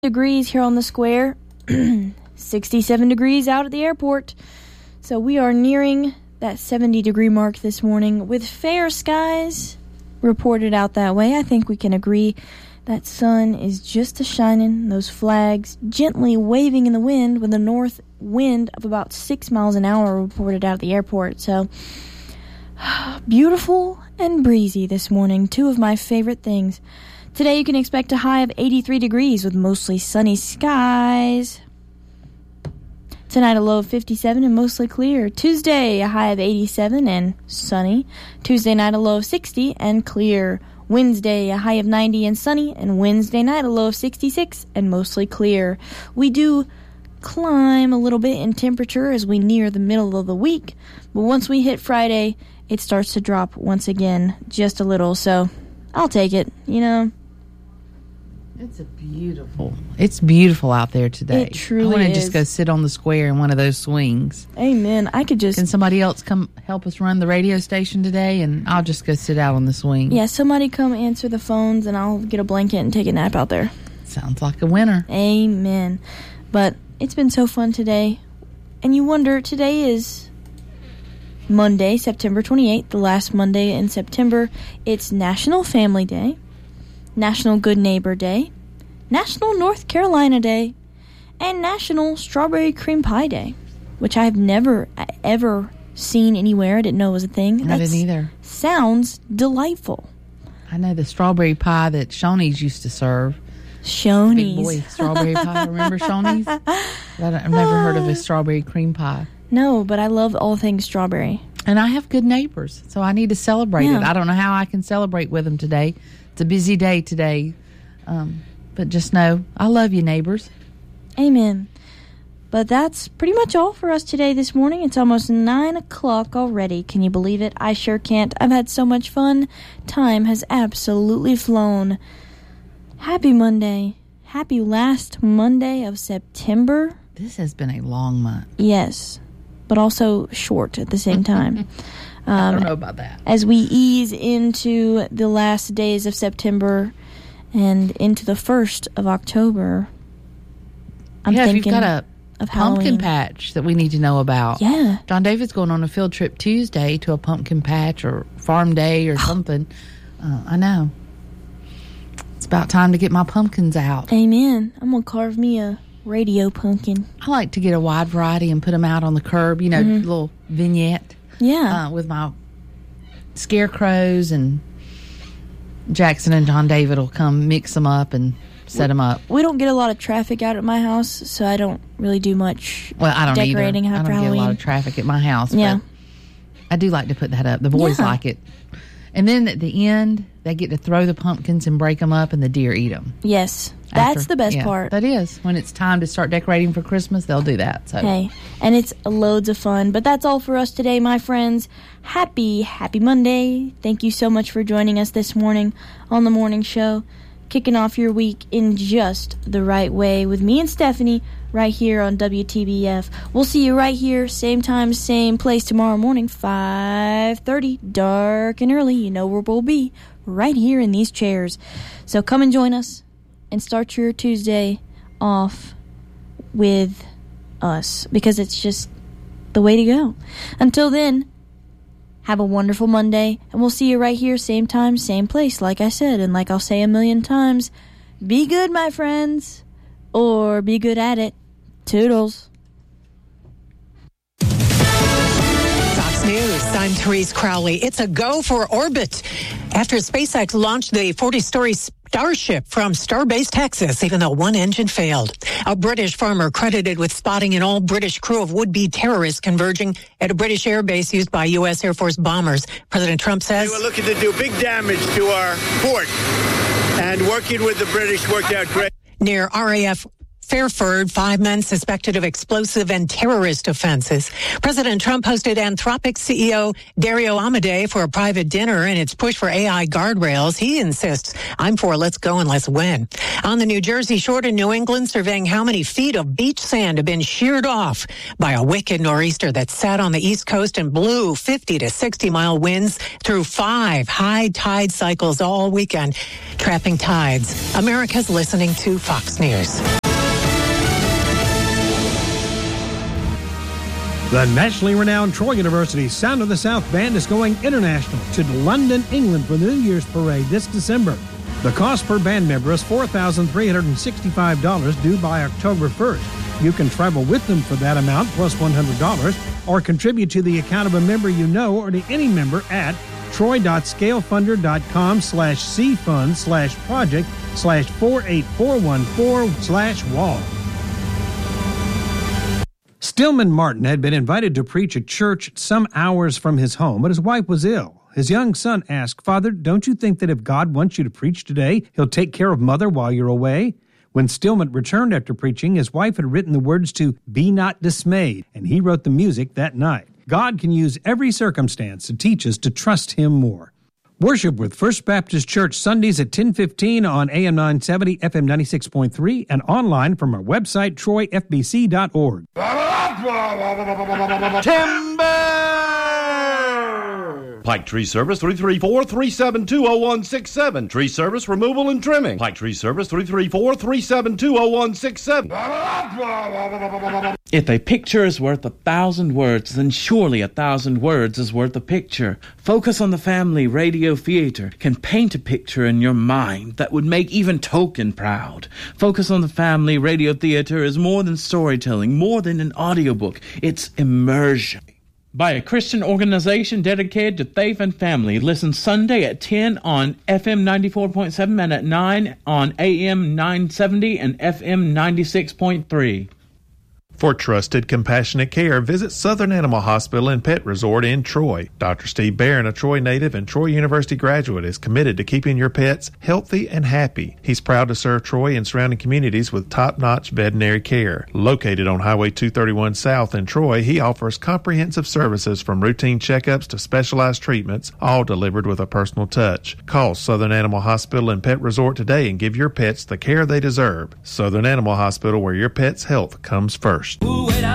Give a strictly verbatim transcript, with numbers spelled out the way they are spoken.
Degrees here on the square, sixty-seven degrees out at the airport. So we are nearing that seventy degree mark this morning with fair skies reported out that way. I think we can agree that sun is just a shining, those flags gently waving in the wind with a north wind of about six miles an hour reported out at the airport. So beautiful and breezy this morning, two of my favorite things. Today you can expect a high of eighty-three degrees with mostly sunny skies. Tonight a low of fifty-seven and mostly clear. Tuesday a high of eighty-seven and sunny. Tuesday night a low of sixty and clear. Wednesday a high of ninety and sunny. And Wednesday night a low of sixty-six and mostly clear. We do climb a little bit in temperature as we near the middle of the week. But once we hit Friday, it starts to drop once again just a little. So I'll take it, you know. It's a beautiful. It's beautiful out there today. It truly I want to is. just go sit on the square in one of those swings. Amen. I could just... Can somebody else come help us run the radio station today? And I'll just go sit out on the swing. Yeah, somebody come answer the phones and I'll get a blanket and take a nap out there. Sounds like a winner. Amen. But it's been so fun today. And you wonder, today is Monday, September twenty-eighth, the last Monday in September. It's National Family Day, National Good Neighbor Day, National North Carolina Day, and National Strawberry Cream Pie Day, which I've never, ever seen anywhere. I didn't know it was a thing. I didn't either. Sounds delightful. I know the strawberry pie that Shoney's used to serve. Shoney's. Big boy strawberry pie. Remember Shoney's? I've never heard of a strawberry cream pie. No, but I love all things strawberry. And I have good neighbors, so I need to celebrate Yeah. it. I don't know how I can celebrate with them today. It's a busy day today. Um, but just know, I love you, neighbors. Amen. But that's pretty much all for us today this morning. It's almost nine o'clock already. Can you believe it? I sure can't. I've had so much fun. Time has absolutely flown. Happy Monday. Happy last Monday of September. This has been a long month. Yes, but also short at the same time. Um, I don't know about that. As we ease into the last days of September and into the first of October, I'm yeah, thinking you've got a of pumpkin Halloween. patch that we need to know about. Yeah. John David's going on a field trip Tuesday to a pumpkin patch or farm day or something. Uh, I know. It's about time to get my pumpkins out. Amen. I'm going to carve me a radio pumpkin. I like to get a wide variety and put them out on the curb, you know, Mm-hmm. little vignette. Yeah. Uh, with my scarecrows, and Jackson and John David will come mix them up and set them up. We don't get a lot of traffic out at my house, so I don't really do much Well, I don't decorating either. I after don't Halloween. get a lot of traffic at my house. Yeah. But I do like to put that up. The boys Yeah. like it. And then at the end, they get to throw the pumpkins and break them up, and the deer eat them. Yes. That's After- the best yeah, part. That is. When it's time to start decorating for Christmas, they'll do that. So. Hey, and it's loads of fun. But that's all for us today, my friends. Happy, happy Monday. Thank you so much for joining us this morning on the morning show. Kicking off your week in just the right way with me and Stephanie right here on W T B F. We'll see you right here, same time, same place tomorrow morning, five thirty, dark and early. You know where we'll be, right here in these chairs. So come and join us and start your Tuesday off with us, because it's just the way to go. Until then, have a wonderful Monday, and we'll see you right here, same time, same place, like I said, and like I'll say a million times, be good, my friends, or be good at it. Toodles. Fox News, I'm Therese Crowley. It's a go for orbit after SpaceX launched the forty-story Starship from Starbase, Texas, even though one engine failed. A British farmer credited with spotting an all-British crew of would-be terrorists converging at a British airbase used by U S Air Force bombers. President Trump says... They were looking to do big damage to our port, and working with the British worked out great. Near R A F Fairford, five men suspected of explosive and terrorist offenses. President Trump hosted Anthropic C E O Dario Amodei for a private dinner in its push for A I guardrails. He insists, I'm for let's go and let's win. On the New Jersey shore to New England, surveying how many feet of beach sand have been sheared off by a wicked nor'easter that sat on the East Coast and blew fifty to sixty mile winds through five high tide cycles all weekend, trapping tides. America's listening to Fox News. The nationally renowned Troy University Sound of the South Band is going international to London, England for the New Year's Parade this December. The cost per band member is four thousand three hundred sixty-five dollars due by October first. You can travel with them for that amount plus one hundred dollars or contribute to the account of a member you know or to any member at troy.scalefunder.com slash cfund slash project slash 48414 slash wall. Stillman Martin had been invited to preach at church some hours from his home, but his wife was ill. His young son asked, Father, don't you think that if God wants you to preach today, he'll take care of Mother while you're away? When Stillman returned after preaching, his wife had written the words to Be Not Dismayed, and he wrote the music that night. God can use every circumstance to teach us to trust him more. Worship with First Baptist Church Sundays at ten fifteen on A M nine seventy, F M ninety-six point three, and online from our website, troy f b c dot org. Timber! Pike Tree Service, three three four, three seven two, zero one six seven. Tree Service, Removal and Trimming. Pike Tree Service, three three four, three seven two, zero one six seven. If a picture is worth a thousand words, then surely a thousand words is worth a picture. Focus on the Family Radio Theater can paint a picture in your mind that would make even Tolkien proud. Focus on the Family Radio Theater is more than storytelling, more than an audiobook. It's immersion. By a Christian organization dedicated to faith and family. Listen Sunday at ten on F M ninety-four point seven and at nine on A M nine seventy and F M ninety-six point three. For trusted, compassionate care, visit Southern Animal Hospital and Pet Resort in Troy. Doctor Steve Barron, a Troy native and Troy University graduate, is committed to keeping your pets healthy and happy. He's proud to serve Troy and surrounding communities with top-notch veterinary care. Located on Highway two thirty-one South in Troy, he offers comprehensive services from routine checkups to specialized treatments, all delivered with a personal touch. Call Southern Animal Hospital and Pet Resort today and give your pets the care they deserve. Southern Animal Hospital, where your pet's health comes first.